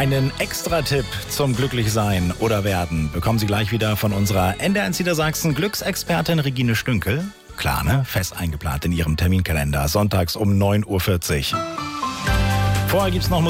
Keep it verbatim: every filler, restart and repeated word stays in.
Einen Extra-Tipp zum Glücklichsein oder Werden bekommen Sie gleich wieder von unserer N D R eins Niedersachsen Glücksexpertin Regine Stünkel. Klar, ne? Fest eingeplant in Ihrem Terminkalender. Sonntags um neun Uhr vierzig. Vorher gibt's noch Musik.